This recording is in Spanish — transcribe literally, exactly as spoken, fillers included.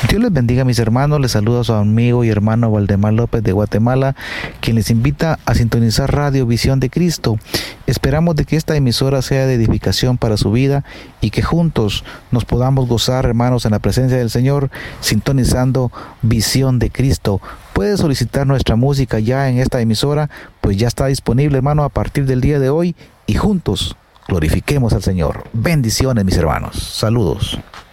Dios les bendiga, mis hermanos. Les saluda a su amigo y hermano Valdemar López de Guatemala, quien les invita a sintonizar Radio Visión de Cristo. Esperamos de que esta emisora sea de edificación para su vida y que juntos nos podamos gozar, hermanos, en la presencia del Señor, sintonizando Visión de Cristo. Puede solicitar nuestra música ya en esta emisora, pues ya está disponible, hermano, a partir del día de hoy, y juntos glorifiquemos al Señor. Bendiciones, mis hermanos. Saludos.